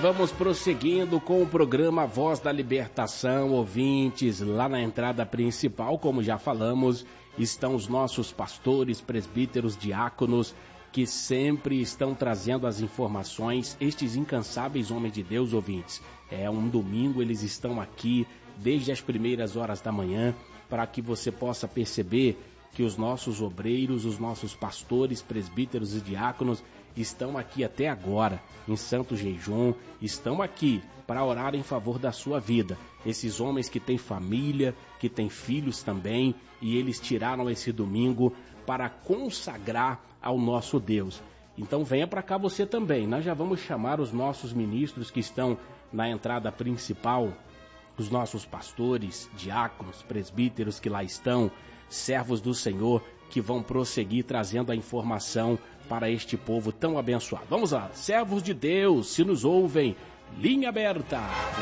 vamos prosseguindo com o programa Voz da Libertação, ouvintes. Lá na entrada principal, como já falamos, estão os nossos pastores, presbíteros, diáconos, que sempre estão trazendo as informações, estes incansáveis homens de Deus, ouvintes. É um domingo, eles estão aqui desde as primeiras horas da manhã, para que você possa perceber que os nossos obreiros, os nossos pastores, presbíteros e diáconos estão aqui até agora, em santo jejum, estão aqui para orar em favor da sua vida. Esses homens que têm família, que têm filhos também, e eles tiraram esse domingo para consagrar ao nosso Deus. Então venha para cá você também. Nós já vamos chamar os nossos ministros que estão na entrada principal, os nossos pastores, diáconos, presbíteros que lá estão, servos do Senhor, que vão prosseguir trazendo a informação para este povo tão abençoado. Vamos lá, servos de Deus, se nos ouvem, linha aberta.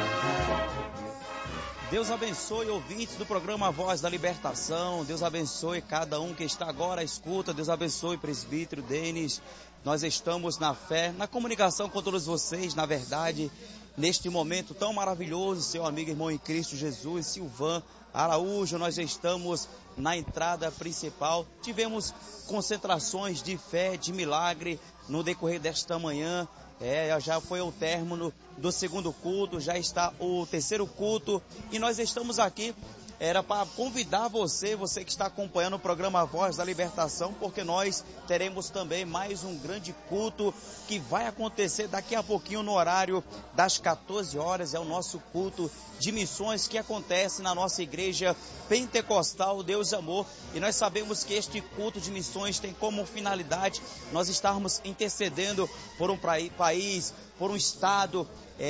Deus abençoe ouvintes do programa Voz da Libertação, Deus abençoe cada um que está agora à escuta, Deus abençoe presbítero Denis. Nós estamos na fé, na comunicação com todos vocês, na verdade, neste momento tão maravilhoso, seu amigo irmão em Cristo Jesus, Silvan Araújo. Nós estamos na entrada principal, tivemos concentrações de fé, de milagre no decorrer desta manhã. Já foi o término do segundo culto, já está o terceiro culto e nós estamos aqui. Era para convidar você que está acompanhando o programa Voz da Libertação, porque nós teremos também mais um grande culto que vai acontecer daqui a pouquinho no horário das 14 horas. É o nosso culto de missões que acontece na nossa igreja pentecostal Deus Amor. E nós sabemos que este culto de missões tem como finalidade nós estarmos intercedendo por um país, por um estado,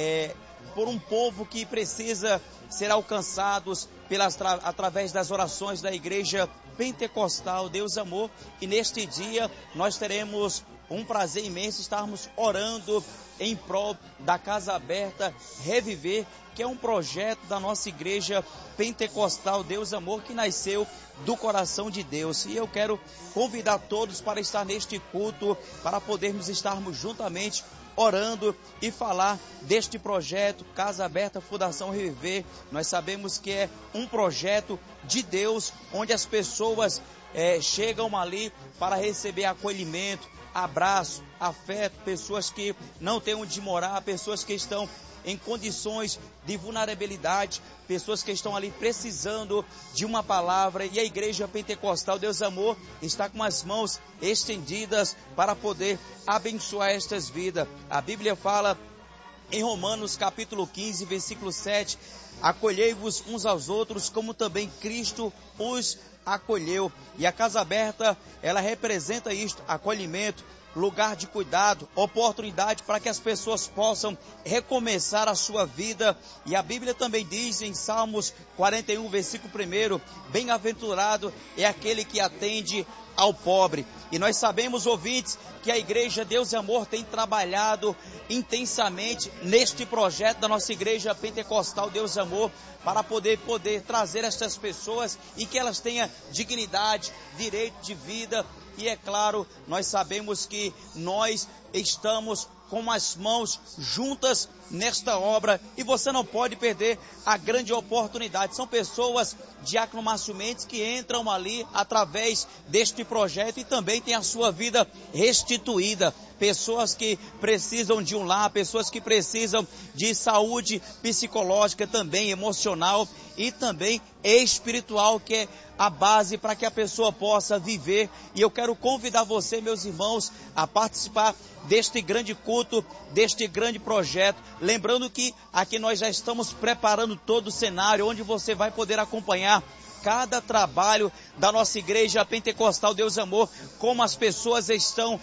por um povo que precisa ser alcançados através das orações da igreja pentecostal Deus Amor. E neste dia nós teremos um prazer imenso estarmos orando em prol da Casa Aberta Reviver, que é um projeto da nossa igreja pentecostal Deus Amor, que nasceu do coração de Deus. E eu quero convidar todos para estar neste culto, para podermos estarmos juntamente orando e falar deste projeto Casa Aberta Fundação Reviver. Nós sabemos que é um projeto de Deus, onde as pessoas chegam ali para receber acolhimento, abraço, afeto, pessoas que não têm onde morar, pessoas que estão em condições de vulnerabilidade, pessoas que estão ali precisando de uma palavra, e a igreja pentecostal Deus Amor está com as mãos estendidas para poder abençoar estas vidas. A Bíblia fala em Romanos capítulo 15, versículo 7, acolhei-vos uns aos outros como também Cristo os acolheu. E a Casa Aberta, ela representa isto, acolhimento, lugar de cuidado, oportunidade para que as pessoas possam recomeçar a sua vida. E a Bíblia também diz em Salmos 41, versículo 1, bem-aventurado é aquele que atende ao pobre. E nós sabemos, ouvintes, que a igreja Deus e Amor tem trabalhado intensamente neste projeto da nossa igreja pentecostal Deus e Amor, para poder trazer estas pessoas e que elas tenham dignidade, direito de vida. E é claro, nós sabemos que nós estamos com as mãos juntas nesta obra e você não pode perder a grande oportunidade. São pessoas, Diácono Márcio Mendes, que entram ali através deste projeto e também tem a sua vida restituída. Pessoas que precisam de um lar, pessoas que precisam de saúde psicológica, também emocional e também espiritual, que é a base para que a pessoa possa viver. E eu quero convidar você, meus irmãos, a participar deste grande culto, deste grande projeto. Lembrando que aqui nós já estamos preparando todo o cenário, onde você vai poder acompanhar cada trabalho da nossa igreja pentecostal Deus Amor, como as pessoas estão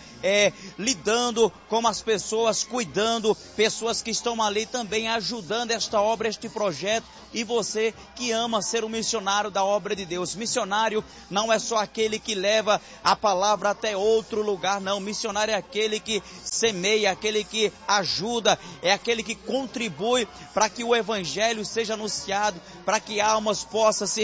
lidando, como as pessoas cuidando, pessoas que estão ali também ajudando esta obra, este projeto. E você que ama ser um missionário da obra de Deus. Missionário não é só aquele que leva a palavra até outro lugar, não. Missionário é aquele que semeia, aquele que ajuda, é aquele que contribui para que o evangelho seja anunciado, para que almas possam se render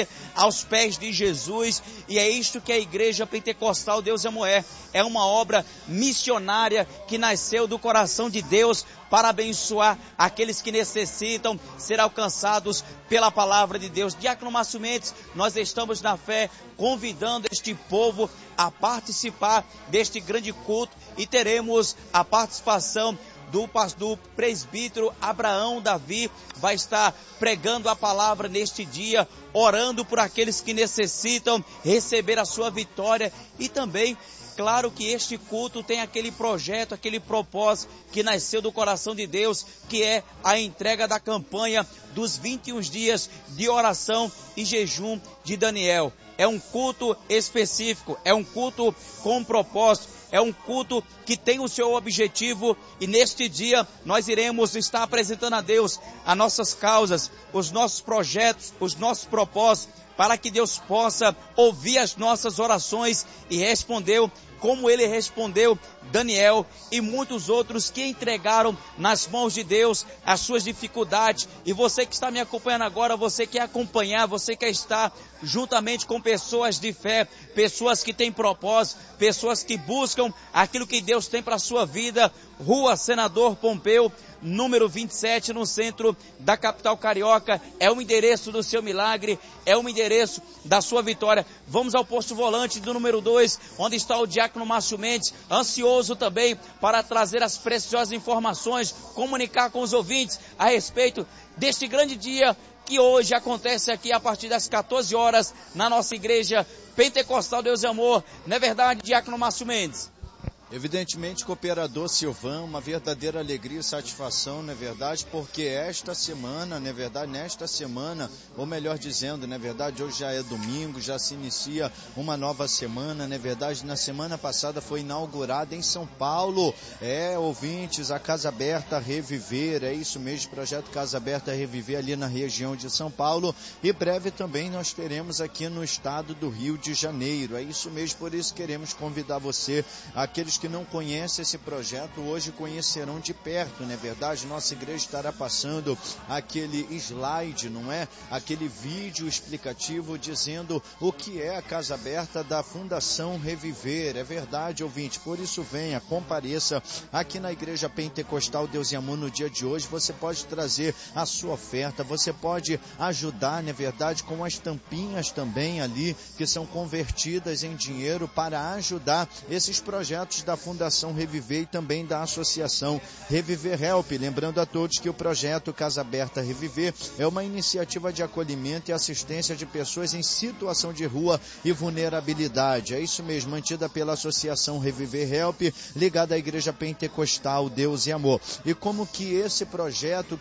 você aos pés de Jesus, e é isto que a Igreja Pentecostal Deus e Amor é uma obra missionária que nasceu do coração de Deus para abençoar aqueles que necessitam ser alcançados pela palavra de Deus. Diácono Márcio Mendes, nós estamos na fé convidando este povo a participar deste grande culto e teremos a participação do presbítero Abraão Davi, vai estar pregando a palavra neste dia, orando por aqueles que necessitam receber a sua vitória. E também, claro que este culto tem aquele projeto, aquele propósito que nasceu do coração de Deus, que é a entrega da campanha dos 21 dias de oração e jejum de Daniel. É um culto específico, é um culto com propósito, é um culto que tem o seu objetivo, e neste dia nós iremos estar apresentando a Deus as nossas causas, os nossos projetos, os nossos propósitos, para que Deus possa ouvir as nossas orações e respondeu como ele respondeu Daniel e muitos outros que entregaram nas mãos de Deus as suas dificuldades. E você que está me acompanhando agora, você quer acompanhar, você quer estar juntamente com pessoas de fé, pessoas que têm propósito, pessoas que buscam aquilo que Deus tem para a sua vida. Rua Senador Pompeu, número 27, no centro da capital carioca, é o endereço do seu milagre, é o endereço da sua vitória. Vamos ao posto volante do número 2, onde está o diácono Márcio Mendes, ansioso também para trazer as preciosas informações, comunicar com os ouvintes a respeito deste grande dia que hoje acontece aqui a partir das 14 horas na nossa igreja Pentecostal Deus e Amor. Não é verdade, diácono Márcio Mendes? Evidentemente, cooperador Silvão, uma verdadeira alegria e satisfação, não é verdade? Porque esta semana, não é verdade? Nesta semana, ou melhor dizendo, não é verdade? Hoje já é domingo, já se inicia uma nova semana, não é verdade? Na semana passada foi inaugurada em São Paulo, ouvintes, a Casa Aberta Reviver, é isso mesmo, projeto Casa Aberta Reviver ali na região de São Paulo, e breve também nós teremos aqui no estado do Rio de Janeiro, é isso mesmo, por isso queremos convidar você, aqueles que não conhecem esse projeto, hoje conhecerão de perto, não é verdade? Nossa igreja estará passando aquele slide, não é? Aquele vídeo explicativo dizendo o que é a Casa Aberta da Fundação Reviver, é verdade, ouvinte, por isso venha, compareça aqui na Igreja Pentecostal Deus e Amor no dia de hoje. Você pode trazer a sua oferta, você pode ajudar, não é verdade, com as tampinhas também ali, que são convertidas em dinheiro para ajudar esses projetos da Fundação Reviver e também da Associação Reviver Help. Lembrando a todos que o projeto Casa Aberta Reviver é uma iniciativa de acolhimento e assistência de pessoas em situação de rua e vulnerabilidade. É isso mesmo, mantida pela Associação Reviver Help, ligada à Igreja Pentecostal Deus e Amor. E como que esse projeto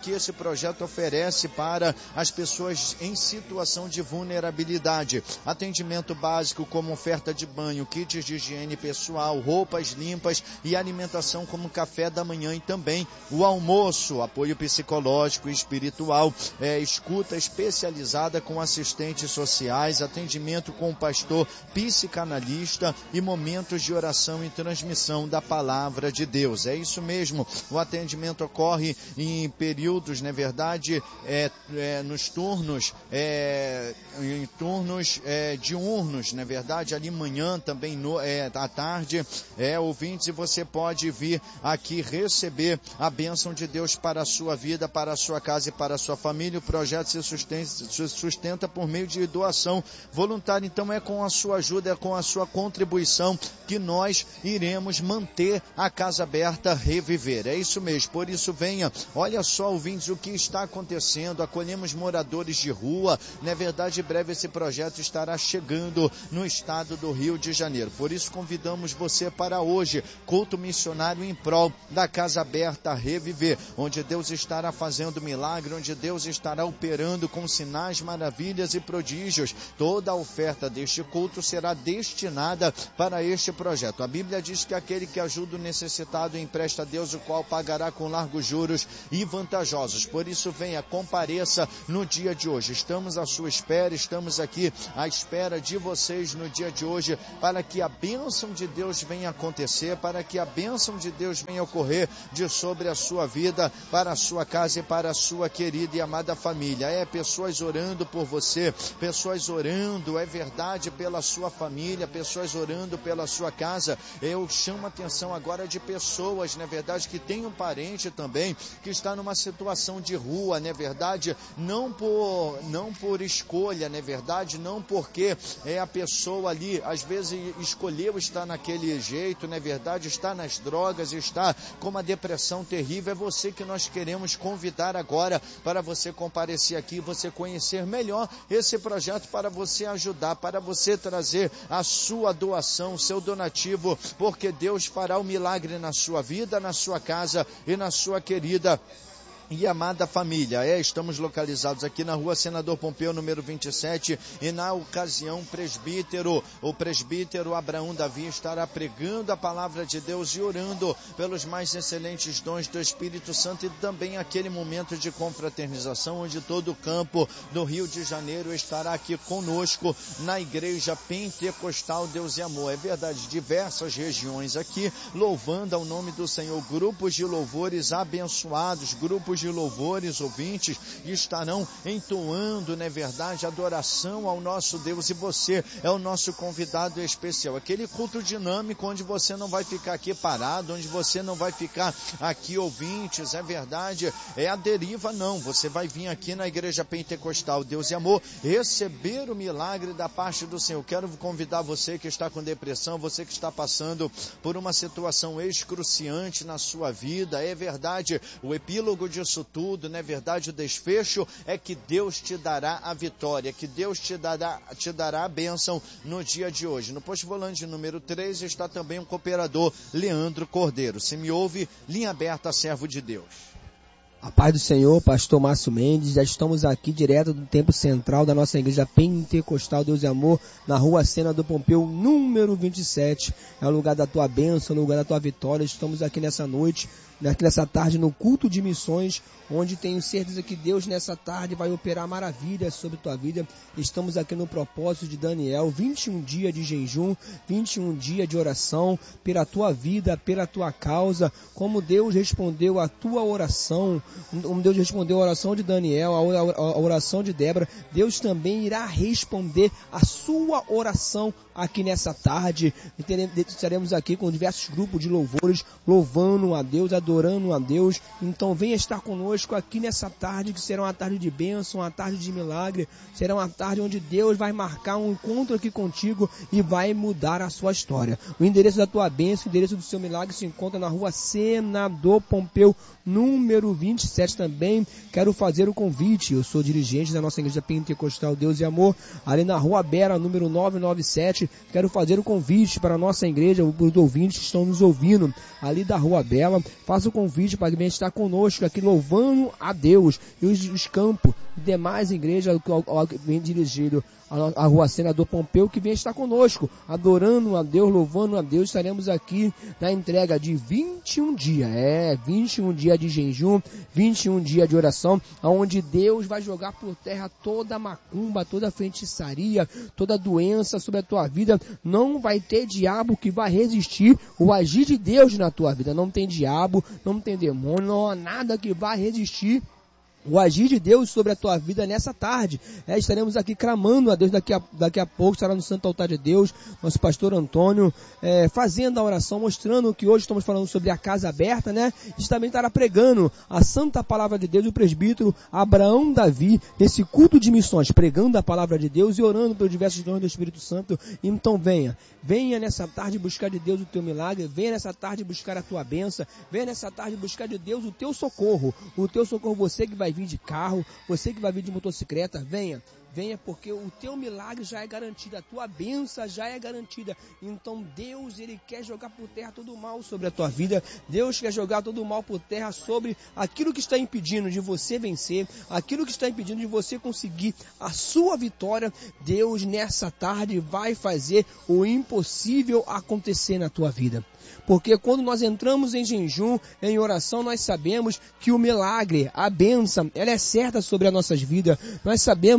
oferece para as pessoas em situação de vulnerabilidade? Atendimento básico como oferta de banho, kits de higiene pessoal, roupas limpas e alimentação como café da manhã e também o almoço, apoio psicológico e espiritual, escuta especializada com assistentes sociais, atendimento com o pastor psicanalista e momentos de oração e transmissão da palavra de Deus. É isso mesmo, o atendimento ocorre em períodos, não é verdade, nos turnos, em turnos diurnos, não é verdade, ali manhã também à tarde, ouvintes, e você pode vir aqui receber a bênção de Deus para a sua vida, para a sua casa e para a sua família. O projeto se sustenta por meio de doação voluntária, então é com a sua ajuda, é com a sua contribuição que nós iremos manter a Casa Aberta Reviver. É isso mesmo, por isso venha, olha só, ouvintes, o que está acontecendo, acolhemos moradores de rua, não é verdade, em breve esse projeto estará chegando no estado do Rio de Janeiro, por isso convidamos você para hoje, culto missionário em prol da Casa Aberta Reviver, onde Deus estará fazendo milagre, onde Deus estará operando com sinais, maravilhas e prodígios. Toda a oferta deste culto será destinada para este projeto. A Bíblia diz que aquele que ajuda o necessitado empresta a Deus, o qual pagará com largos juros e vantajosos. Por isso venha, compareça no dia de hoje. Estamos à sua espera, estamos aqui à espera de vocês no dia de hoje, para que a bênção de Deus venha acontecer acontecer, para que a bênção de Deus venha ocorrer de sobre a sua vida, para a sua casa e para a sua querida e amada família. Pessoas orando por você, pessoas orando, é verdade, pela sua família, pessoas orando pela sua casa. Eu chamo a atenção agora de pessoas, não é verdade, que tem um parente também que está numa situação de rua, não é verdade, não por escolha, não é verdade, não porque a pessoa ali às vezes escolheu estar naquele jeito, não é verdade, está nas drogas, está com uma depressão terrível. É você que nós queremos convidar agora para você comparecer aqui, você conhecer melhor esse projeto, para você ajudar, para você trazer a sua doação, o seu donativo, porque Deus fará um milagre na sua vida, na sua casa e na sua querida e amada família. Estamos localizados aqui na rua Senador Pompeu, número 27, e na ocasião o presbítero Abraão Davi estará pregando a palavra de Deus e orando pelos mais excelentes dons do Espírito Santo, e também aquele momento de confraternização onde todo o campo do Rio de Janeiro estará aqui conosco na Igreja Pentecostal Deus e Amor. É verdade, diversas regiões aqui louvando ao nome do Senhor, grupos de louvores abençoados, grupos de louvores, ouvintes, estarão entoando, não é verdade, adoração ao nosso Deus, e você é o nosso convidado especial. Aquele culto dinâmico onde você não vai ficar aqui parado, onde você não vai ficar aqui, ouvintes, é verdade, a deriva, não. Você vai vir aqui na Igreja Pentecostal Deus e Amor receber o milagre da parte do Senhor. Quero convidar você que está com depressão, você que está passando por uma situação excruciante na sua vida, é verdade, o epílogo disso tudo, não é verdade, o desfecho é que Deus te dará a vitória, que Deus te dará a bênção no dia de hoje. No posto volante número 3 está também um cooperador, Leandro Cordeiro. Se me ouve, linha aberta, servo de Deus. A paz do Senhor, pastor Márcio Mendes, já estamos aqui direto do templo central da nossa Igreja Pentecostal Deus e Amor, na rua Senador Pompeu, número 27. É o lugar da tua bênção, o lugar da tua vitória. Estamos aqui nessa noite, nessa tarde, no culto de missões, onde tenho certeza que Deus nessa tarde vai operar maravilhas sobre tua vida. Estamos aqui no propósito de Daniel, 21 dias de jejum, 21 dias de oração pela tua vida, pela tua causa, como Deus respondeu a tua oração, como Deus respondeu a oração de Daniel, a oração de Débora, Deus também irá responder a sua oração aqui nessa tarde. Estaremos aqui com diversos grupos de louvores, louvando a Deus, adorando a Deus. Então venha estar conosco aqui nessa tarde, que será uma tarde de bênção, uma tarde de milagre, será uma tarde onde Deus vai marcar um encontro aqui contigo e vai mudar a sua história. O endereço da tua bênção, o endereço do seu milagre se encontra na rua Senador Pompeu, número 27 também. Quero fazer o convite, eu sou dirigente da nossa Igreja Pentecostal Deus e Amor, ali na rua Bera, número 997, quero fazer o convite para a nossa igreja, os ouvintes que estão nos ouvindo, ali da rua Bela, faça o convite para que venha estar conosco aqui louvando a Deus, e os campos, demais igrejas que vem dirigido a rua Senador Pompeu, que vem estar conosco, adorando a Deus, louvando a Deus. Estaremos aqui na entrega de 21 dias, 21 dias de jejum, 21 dias de oração, onde Deus vai jogar por terra toda macumba, toda feitiçaria, toda doença sobre a tua vida. Não vai ter diabo que vai resistir o agir de Deus na tua vida. Não tem diabo, não tem demônio, não há nada que vai resistir o agir de Deus sobre a tua vida nessa tarde. Estaremos aqui clamando a Deus daqui a pouco, estará no Santo Altar de Deus, nosso pastor Antônio, fazendo a oração, mostrando que hoje estamos falando sobre a casa aberta, né? E também estará pregando a santa palavra de Deus, o presbítero Abraão Davi, nesse culto de missões, pregando a palavra de Deus e orando pelos diversos dons do Espírito Santo. Então venha nessa tarde buscar de Deus o teu milagre, venha nessa tarde buscar a tua bênção, venha nessa tarde buscar de Deus o teu socorro, você que vai vir de carro, você que vai vir de motocicleta, venha porque o teu milagre já é garantido, a tua bênção já é garantida. Então Deus, Ele quer jogar por terra todo o mal sobre a tua vida, Deus quer jogar todo o mal por terra sobre aquilo que está impedindo de você vencer, aquilo que está impedindo de você conseguir a sua vitória. Deus nessa tarde vai fazer o impossível acontecer na tua vida. Porque quando nós entramos em jejum, em oração, nós sabemos que o milagre, a bênção, ela é certa sobre as nossas vidas. Nós sabemos que quando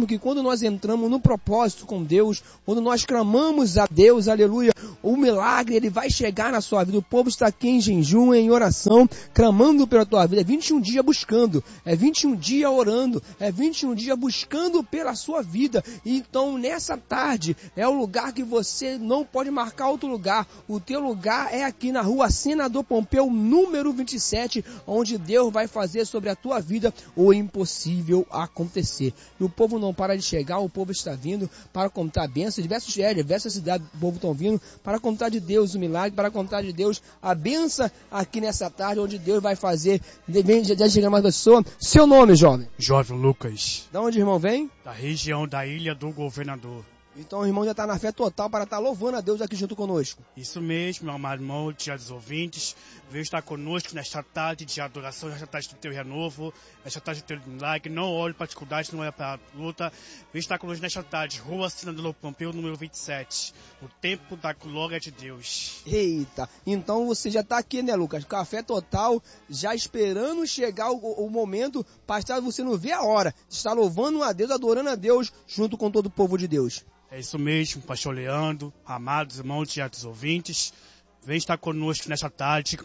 nós entramos no propósito com Deus, quando nós clamamos a Deus, aleluia, o milagre, ele vai chegar na sua vida. O povo está aqui em jejum, em oração, clamando pela tua vida. É 21 dias buscando, é 21 dias orando, é 21 dias buscando pela sua vida. Então, nessa tarde, é o lugar que você não pode marcar outro lugar. O teu lugar é aqui na rua Senador Pompeu, número 27, onde Deus vai fazer sobre a tua vida o impossível acontecer. E o povo não para de chegar, o povo está vindo para contar bênçãos, diversas cidades do povo estão vindo para contar de Deus o milagre, para contar de Deus a bênção aqui nessa tarde, onde Deus vai fazer. Já chega mais pessoa. Seu nome, jovem? Jovem Lucas. Da onde, irmão, vem? Da região da Ilha do Governador. Então o irmão já está na fé total para estar louvando a Deus aqui junto conosco. Isso mesmo, meu amado irmão, dia dos ouvintes, veio estar conosco nesta tarde de adoração, nesta tarde do teu renovo, nesta tarde do teu milagre. Não olhe para a dificuldade, não olhe para a luta. Veio estar conosco nesta tarde, rua Senador Pompeu, número 27, o tempo da glória de Deus. Eita, então você já está aqui, né, Lucas? Com a fé total, já esperando chegar o momento, pastor, você não vê a hora de estar louvando a Deus, adorando a Deus, junto com todo o povo de Deus. É isso mesmo, pastor Leandro, amados irmãos e outros ouvintes, vem estar conosco nesta tarde.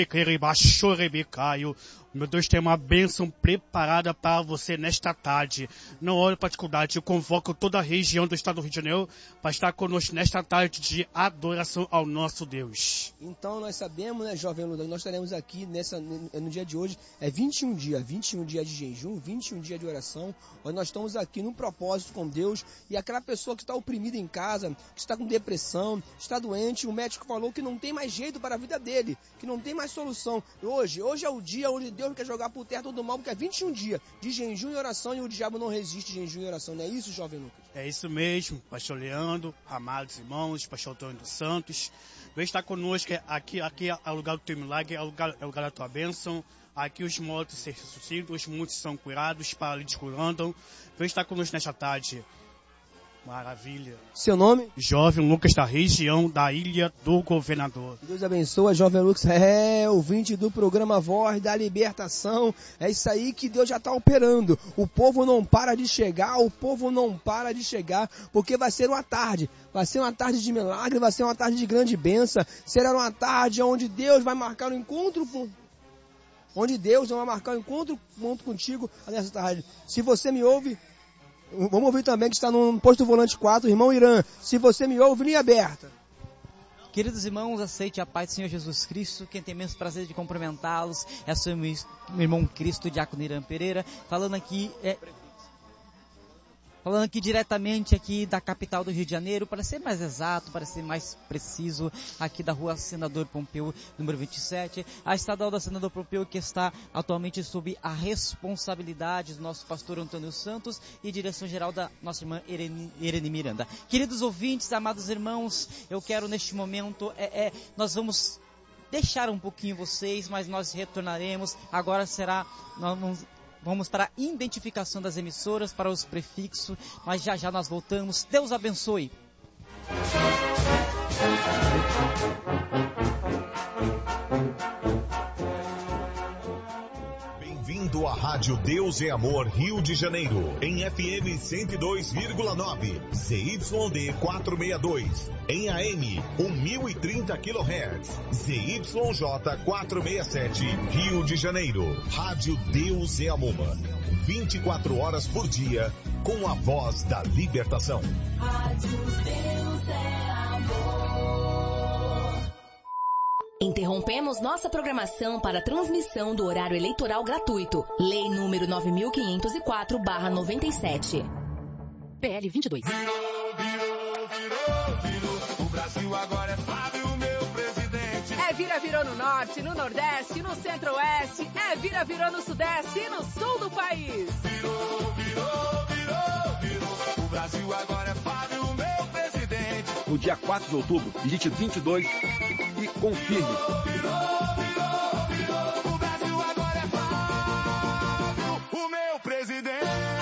Meu Deus, tem uma bênção preparada para você nesta tarde. Não olhe para a dificuldade, eu convoco toda a região do estado do Rio de Janeiro para estar conosco nesta tarde de adoração ao nosso Deus. Então nós sabemos, né, jovem Lula, nós estaremos aqui no dia de hoje, é 21 dias de jejum, 21 dias de oração, onde nós estamos aqui num propósito com Deus, e aquela pessoa que está oprimida em casa, que está com depressão, está doente, o médico falou que não tem mais jeito para a vida dele, que não tem mais solução. Hoje é o dia onde Deus quer jogar por terra todo o mal, porque é 21 dias de jejum e oração, e o diabo não resiste jejum e oração. Não é isso, jovem Lucas? É isso mesmo, pastor Leandro, amados irmãos, pastor Antônio dos Santos. Vem estar conosco, aqui é o lugar do teu milagre, é o lugar da tua bênção. Aqui os mortos se ressuscitam, os muitos são curados, os paralíticos andam. Vem estar conosco nesta tarde. Maravilha. Seu nome? Jovem Lucas, da região da Ilha do Governador. Deus abençoe, Jovem Lucas. Ouvinte do programa Voz da Libertação. É isso aí que Deus já está operando. O povo não para de chegar, porque vai ser uma tarde. Vai ser uma tarde de milagre, vai ser uma tarde de grande bênção. Será uma tarde onde Deus vai marcar um encontro contigo nessa tarde. Se você me ouve, vamos ouvir também que está no posto volante 4, irmão Irã. Se você me ouve, linha aberta. Queridos irmãos, aceite a paz do Senhor Jesus Cristo. Quem tem imenso prazer de cumprimentá-los é seu irmão Cristo, Diácono Irã Pereira, falando aqui diretamente aqui da capital do Rio de Janeiro, para ser mais exato, para ser mais preciso, aqui da rua Senador Pompeu, número 27, a estadual da Senador Pompeu, que está atualmente sob a responsabilidade do nosso pastor Antônio Santos e direção-geral da nossa irmã Irene Miranda. Queridos ouvintes, amados irmãos, eu quero neste momento, nós vamos deixar um pouquinho vocês, mas nós retornaremos. Agora vamos para a identificação das emissoras, para os prefixos, mas já nós voltamos. Deus abençoe. Bem-vindo à Rádio Deus é Amor Rio de Janeiro, em FM 102,9, ZYD 462, em AM 1030 kHz, ZYJ 467, Rio de Janeiro. Rádio Deus é Amor, 24 horas por dia, com a voz da libertação. Rádio Deus é Amor. Interrompemos nossa programação para transmissão do horário eleitoral gratuito. Lei número 9.504/97. PL 22. Virou. O Brasil agora é Fábio, meu presidente. É virou no norte, no nordeste, no centro-oeste. É virou no sudeste e no sul do país. Virou. O Brasil agora é Fábio, meu presidente. No dia 4 de outubro, digite 22 e confirme. Virou. O Brasil agora é Fábio, o meu presidente.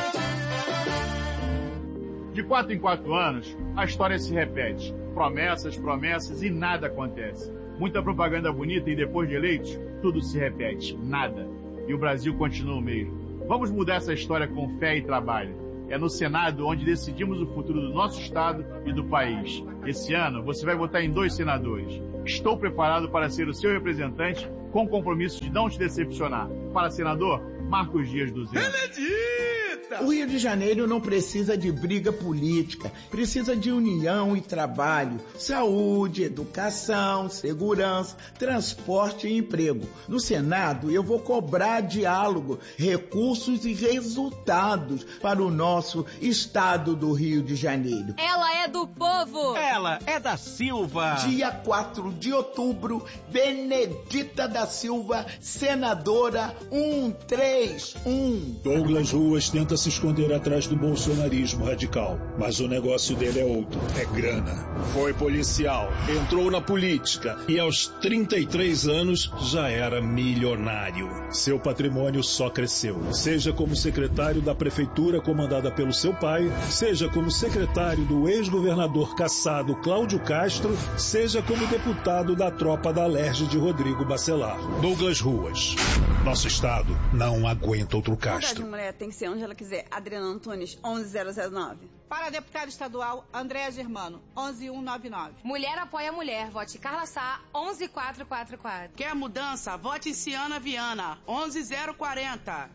De 4 em 4 anos, a história se repete. Promessas e nada acontece. Muita propaganda bonita e depois de eleitos, tudo se repete. Nada. E o Brasil continua o mesmo. Vamos mudar essa história com fé e trabalho. É no Senado onde decidimos o futuro do nosso estado e do país. Esse ano você vai votar em 2 senadores. Estou preparado para ser o seu representante com o compromisso de não te decepcionar. Para senador, Marcos Dias 200. O Rio de Janeiro não precisa de briga política, precisa de união e trabalho, saúde, educação, segurança, transporte e emprego. No Senado, eu vou cobrar diálogo, recursos e resultados para o nosso estado do Rio de Janeiro. Ela é do povo! Ela é da Silva! Dia 4 de outubro, Benedita da Silva, senadora 131. Douglas Ruas tenta se esconder atrás do bolsonarismo radical, mas o negócio dele é outro, é grana. Foi policial, entrou na política e aos 33 anos já era milionário. Seu patrimônio só cresceu, seja como secretário da prefeitura comandada pelo seu pai, seja como secretário do ex-governador cassado Cláudio Castro, seja como deputado da tropa da Alerj de Rodrigo Bacelar. Douglas Ruas. Nosso estado não aguenta outro Castro. A mulher tem que ser onde ela quiser. Adriana Antunes, 11009. Para deputado estadual, Andréa Germano, 11199. Mulher apoia mulher. Vote Carla Sá, 11444. Quer mudança? Vote Ciana Viana, 11040.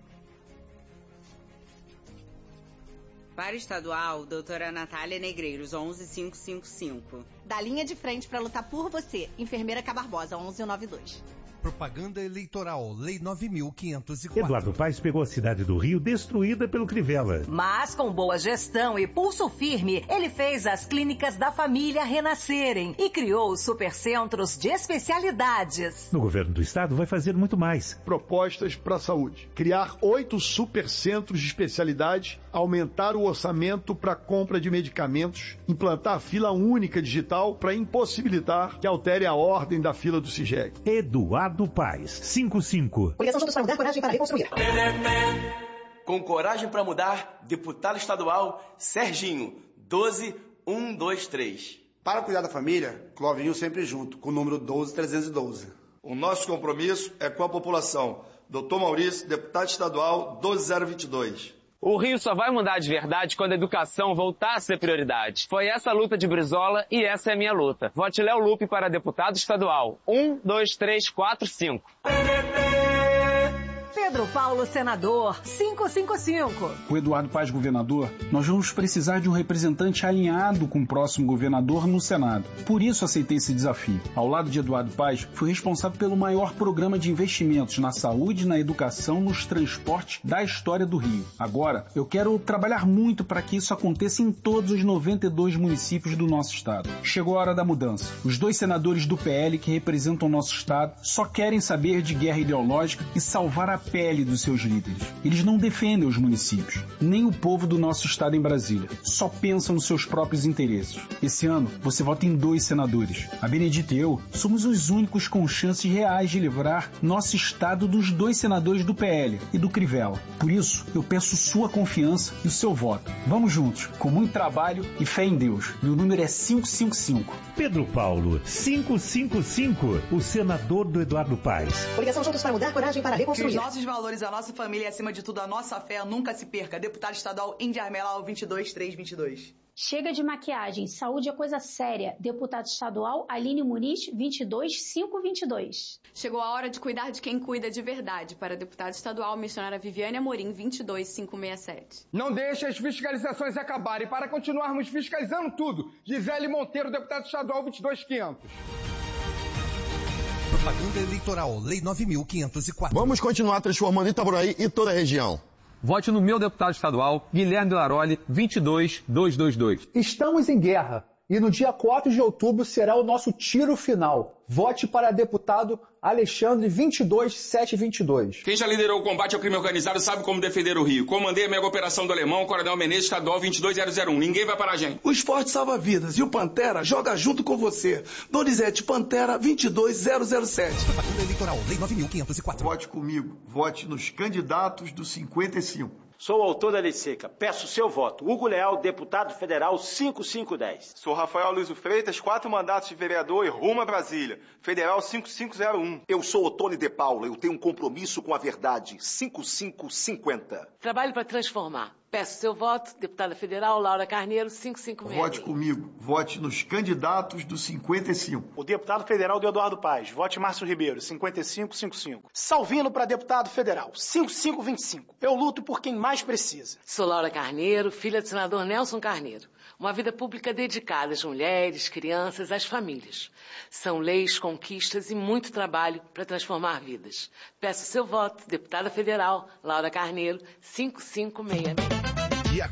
Para estadual, doutora Natália Negreiros, 11555. Da linha de frente para lutar por você, enfermeira K. Barbosa, 1192. Propaganda eleitoral, Lei 9.504. Eduardo Paes pegou a cidade do Rio destruída pelo Crivella. Mas com boa gestão e pulso firme, ele fez as clínicas da família renascerem e criou os supercentros de especialidades. No governo do estado vai fazer muito mais. Propostas para a saúde. Criar 8 supercentros de especialidade, aumentar o orçamento para compra de medicamentos, implantar fila única digital para impossibilitar que altere a ordem da fila do CIGEG. Eduardo Paes, 55. Coligação Juntos para Mudar, coragem para reconstruir. Com coragem para mudar, deputado estadual Serginho, 12123. Para cuidar da família, Clovinho sempre junto, com o número 12312. O nosso compromisso é com a população. Dr. Maurício, deputado estadual 12022. O Rio só vai mudar de verdade quando a educação voltar a ser prioridade. Foi essa a luta de Brizola e essa é a minha luta. Vote Léo Lupe para deputado estadual. 12345. Pedro Paulo, senador, 555. Com Eduardo Paes governador, nós vamos precisar de um representante alinhado com o próximo governador no Senado. Por isso aceitei esse desafio. Ao lado de Eduardo Paes, fui responsável pelo maior programa de investimentos na saúde, na educação, nos transportes da história do Rio. Agora, eu quero trabalhar muito para que isso aconteça em todos os 92 municípios do nosso estado. Chegou a hora da mudança. Os 2 senadores do PL que representam o nosso estado só querem saber de guerra ideológica e salvar a pele dos seus líderes. Eles não defendem os municípios, nem o povo do nosso estado em Brasília. Só pensam nos seus próprios interesses. Esse ano, você vota em 2 senadores. A Benedita e eu somos os únicos com chances reais de livrar nosso estado dos 2 senadores do PL e do Crivella. Por isso, eu peço sua confiança e o seu voto. Vamos juntos, com muito trabalho e fé em Deus. Meu número é 555. Pedro Paulo, 555, o senador do Eduardo Paes. Coligação Juntos para Mudar, coragem para reconstruir. Que os nossos valores, a nossa família e, acima de tudo, a nossa fé nunca se perca. Deputado estadual Índia Armelau, 22322. Chega de maquiagem, saúde é coisa séria. Deputado estadual Aline Muniz, 22522. Chegou a hora de cuidar de quem cuida de verdade. Para deputado estadual, missionária Viviane Amorim, 22567. Não deixe as fiscalizações acabarem. Para continuarmos fiscalizando tudo, Gisele Monteiro, deputado estadual, 22500. Propaganda eleitoral, Lei 9.504. Vamos continuar transformando Itaboraí e toda a região. Vote no meu deputado estadual, Guilherme Delaroli, 22222. Estamos em guerra e no dia 4 de outubro será o nosso tiro final. Vote para deputado Alexandre, 22722. Quem já liderou o combate ao crime organizado sabe como defender o Rio. Comandei a mega operação do Alemão, Coronel Menezes, estadual 22001. Ninguém vai parar a gente. O esporte salva vidas e o Pantera joga junto com você. Donizete Pantera, 22007. Propaganda eleitoral, Lei 9.504. Vote comigo. Vote nos candidatos do 55. Sou o autor da lei seca. Peço seu voto. Hugo Leal, deputado federal 5510. Sou Rafael Luiz Freitas, 4 mandatos de vereador e rumo a Brasília. Federal 5501. Eu sou Otônio de Paula. Eu tenho um compromisso com a verdade. 5550. Trabalho para transformar. Peço seu voto, deputada federal Laura Carneiro, 5566. Vote comigo. Vote nos candidatos do 55. O deputado federal Eduardo Paes. Vote Márcio Ribeiro, 5555. Salvino para deputado federal, 5525. Eu luto por quem mais precisa. Sou Laura Carneiro, filha do senador Nelson Carneiro. Uma vida pública dedicada às mulheres, crianças, às famílias. São leis, conquistas e muito trabalho para transformar vidas. Peço seu voto, deputada federal Laura Carneiro, 5566.